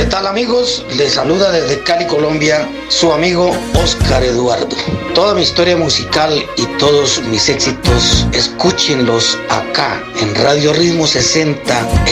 tal amigos? Les saluda desde Cali, Colombia, su amigo Oscar Eduardo. Toda mi historia musical y todos mis éxitos, escúchenlos acá en Radio Ritmo 60.